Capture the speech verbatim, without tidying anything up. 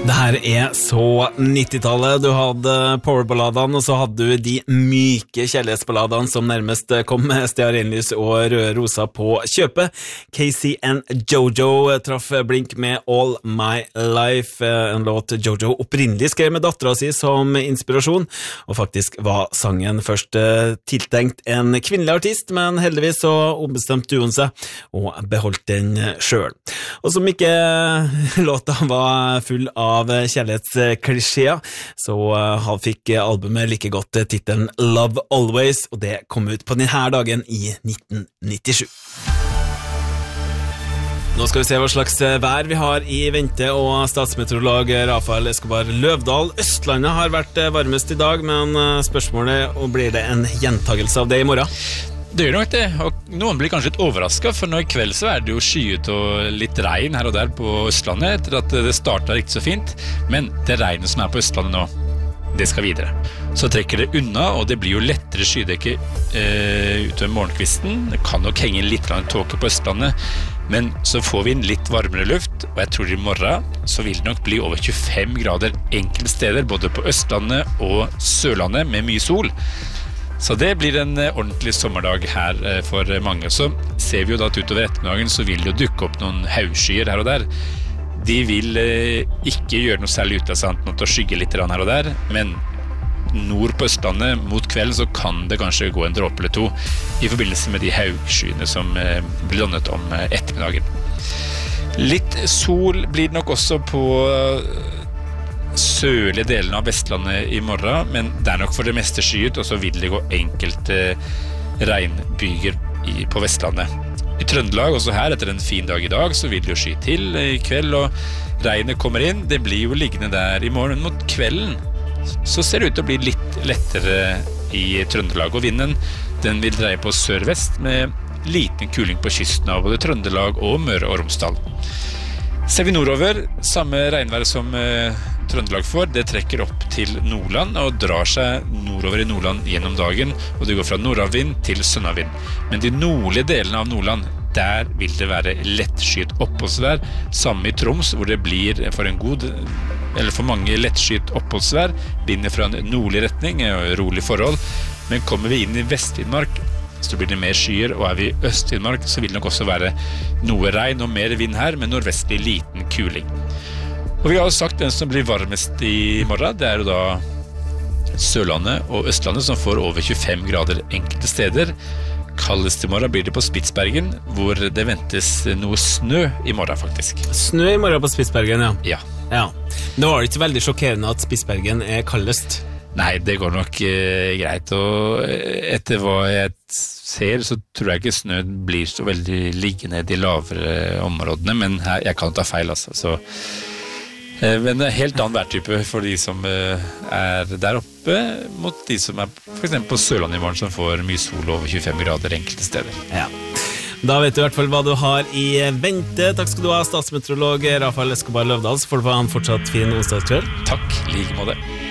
Det her er så nittitallet. Du hadde powerballadene, og så hadde du de myke kjærlighetsballadene som nærmest kom med stearinlys og røde rosa på kjøpet. Casey and Jojo traff blink med All My Life, en låt Jojo opprinnelig skrev med datteren sin som inspirasjon, og faktisk var sangen først tiltenkt en kvinnelig artist, men heldigvis så ombestemte hun seg og beholdt den selv. Og som ikke låta var full av av kjærlighetsklisjeer, så han fikk albumet like godt titelen Love Always, og det kom ut på denne dagen i nitten nittisju. Nå skal vi se hva slags vær vi har i vente, og statsmeteorolog Rafael Escobar Løvdahl. Østlandet har vært varmest i dag, men spørsmålet er, blir det en gjentagelse av det i morgen? Det gjør nok det, og noen blir kanskje litt overrasket, for nå i kveld så er det jo skyet og litt regn her og der på Østlandet, etter at det startet ikke så fint, men det regnet som er på Østlandet nå, det skal videre. Så trekker det unna, og det blir jo lettere skydekke eh, utover morgenkvisten. Det kan nok henge litt tåke på Østlandet, men så får vi en litt varmere luft, og jeg tror i morgen så vil det nok bli over tjuefem grader enkelte steder, både på Østlandet og Sørlandet, med mye sol. Så det blir en ordentlig sommerdag her for mange. Så ser vi jo da at utover ettermiddagen så vil det jo dukke opp noen haugskyer her og der. De vil ikke gjøre noe særlig ut av seg annet enn å skygge litt her og der, men nord på Østlandet mot kvelden så kan det kanskje gå en dråpe eller to i forbindelse med de haugskyene som blir landet om ettermiddagen. Litt sol blir det nok også på sørlige delen av Vestlandet i morgen, men det er nok for det meste skyet, og så vil det gå enkelte regnbyger i, på Vestlandet. I Trøndelag, også her, etter en fin dag i dag, så vil det jo sky til i kveld, og regnet kommer inn. Det blir jo liggende der i morgen mot kvelden. Så ser det ut til å bli litt lettere i Trøndelag, og vinden, den vil dreie på sør-vest med liten kuling på kysten av både Trøndelag og Møre og Romsdal. Ser vi nordover, samme regnvær som eh, Trøndelag får, det trekker opp til Nordland og drar seg nordover i Nordland gjennom dagen, og det går fra nordavvind til sønnavvind. Men de nordlige delene av Nordland, der vil det være lettskyet oppholdsvær, samme i Troms, hvor det blir for en god, eller for mange lettskyet oppholdsvær, binder fra en nordlig retning og rolig forhold, men kommer vi inn i Vest-Finnmark, så blir det mer skyer, og er vi i Øst-Finnmark, så vil det nok også være noe regn og mer vind her, med nordvestlig liten kuling. Og vi har jo sagt hvem som blir varmest i morgen. Det er jo da Sørlandet og Østlandet som får over tjuefem grader enkelte steder. Kaldest i morgen blir det på Spitsbergen, hvor det ventes noe snø i morgen faktisk. Snø i morgen på Spitsbergen, ja. Ja. Ja. Det var ikke veldig sjokkerende at Spitsbergen er kaldest. Nei, det går nok eh, greit, og etter hva jeg ser, så tror jeg ikke snø blir så veldig liggende i de lavere områdene, men her, jeg kan ta feil, altså. Så, eh, men det er helt annen værtype for de som eh, er der oppe, mot de som er for eksempel på Sørlandet i morgen, som får mye sol over tjuefem grader enkelte steder. Ja. Da vet du i hvert fall hva du har i vente. Takk skal du ha, statsmeteorolog Rafael Escobar Løvdahl, så får du ha en fortsatt fin onsdagskveld. Takk, like måte.